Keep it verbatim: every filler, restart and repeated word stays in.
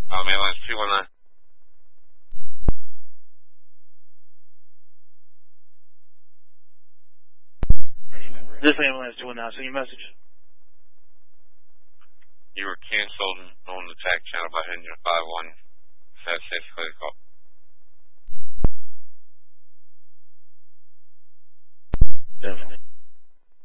Um, ambulance two one nine. This ambulance two one nine, send your message. You were canceled on the tax channel by Engine five one. That's basically the call.